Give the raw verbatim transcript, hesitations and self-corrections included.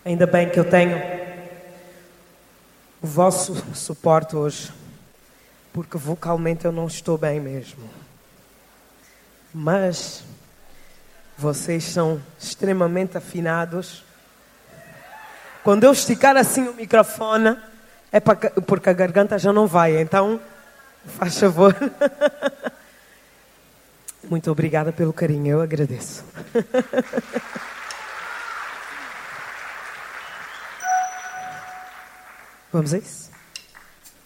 Ainda bem que eu tenho o vosso suporte hoje, porque vocalmente eu não estou bem mesmo. Mas vocês são extremamente afinados. Quando eu esticar assim o microfone, é para, porque a garganta já não vai, então faz favor. Muito obrigada pelo carinho, eu agradeço. Vamos a isso?